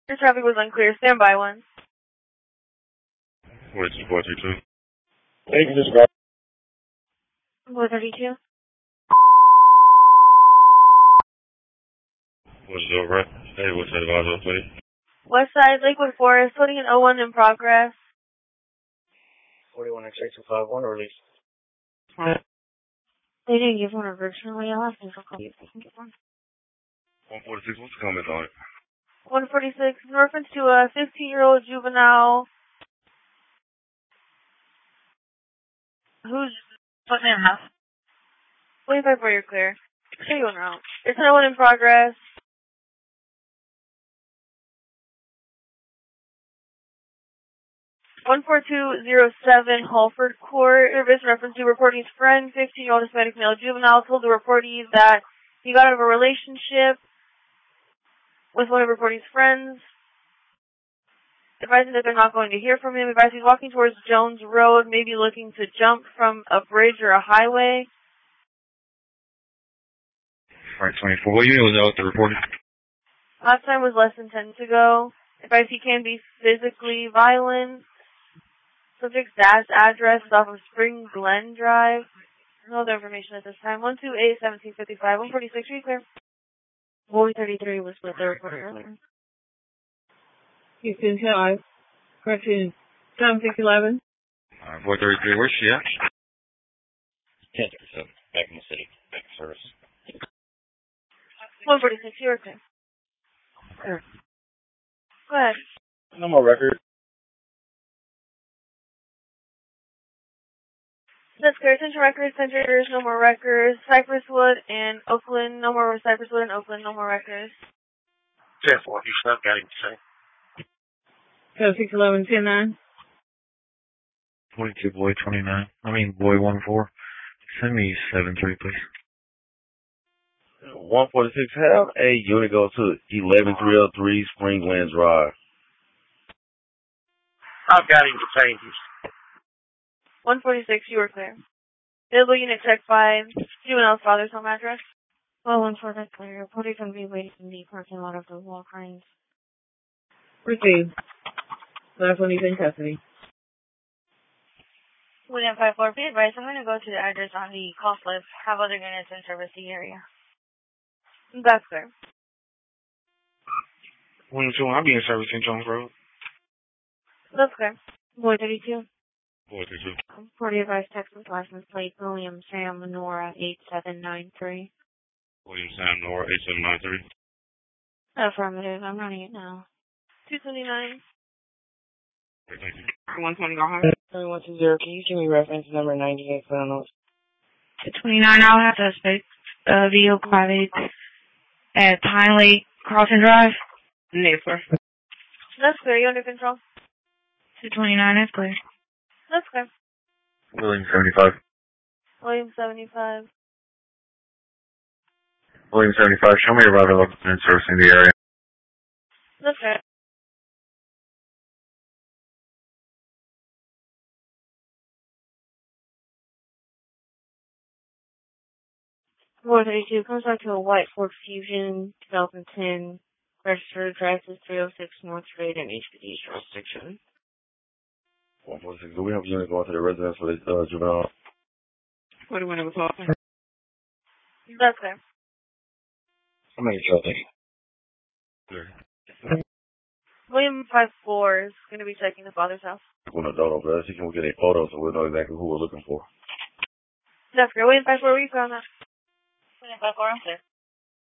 Your traffic was unclear. Stand by one. 42. Thank you, Mr. Brown. 432. What's up, right? Hey, what's that advisor, please? Westside, Lakewood Forest, putting an 01 in progress. 41X8251, release. They didn't give one originally. I'll ask them for copy if they can get one. 146, what's the comment on it? 146, in reference to a 15-year-old juvenile who's putting in house. 25 where you're clear. Show you one route. It's an 01 in progress. 14207 Halford Court. Service reference to reportee's friend, 15-year-old Hispanic male juvenile, told the reportee that he got out of a relationship with one of reportee's friends, advising that they're not going to hear from him. Advising he's walking towards Jones Road, maybe looking to jump from a bridge or a highway. Alright, 24. What unit was that with the reporter? Last time was less than 10 to go. Advised he can be physically violent. Subject's dash address is off of Spring Glen Drive. No other information at this time. 128-1755. 146, are you clear? 133 was with the reporter earlier. Houston Hill, correction, 7611. 433, where's she at? 1037, back in the city, back in service. 146, you're clear. Sure. Go ahead. No more record. That's clear. Attention records, centers, no more records. Cypresswood and Oakland, no more Cypresswood and Oakland, no more records. 10-4, you stuff, got him, say. 7611, 10-9. 22, boy 29. Boy 14. Send me 7-3, please. 146, have a unit go to 11303 Spring Glen Drive. I've got him detained. 146, you were clear. Available unit checked by juvenile's father's home address. Well, 146, clear. Reporter can be waiting in the parking lot of the Walgreens. Received. Last one, he's in custody. William 54, be advised, I'm going to go to the address on the call slip. Have other units in service the area. That's clear. 1-2, I'll be in service in Jones Road. That's clear. Boy 32. 432. 40 advised Texas license plate William Sam Nora 8793. William Sam Nora 8793. Affirmative. I'm running it now. 229. Okay, thank you. 120, go ahead. 3120, can you give me reference number 98 for the notes? 29, I'll have suspect. Vehicle at Pine Lake Crossing Drive. Nipper. That's clear. You under control? 229, that's clear. That's clear. William 75. William 75. William 75, show me your arrival and service in the area. That's clear. Boy 32 comes back to a white Ford Fusion 2010. Registered address is 306 North Street in HPD jurisdiction. 146, do we have a unit going to the residence for the juvenile? 41 of the That's clear. I'm making sure, thank you. Clear. William 54 is going to be checking the father's house. When adult over there, she can get a photo so we'll know exactly who we're looking for. That's clear. William 54, where are you from? William 54, I'm clear.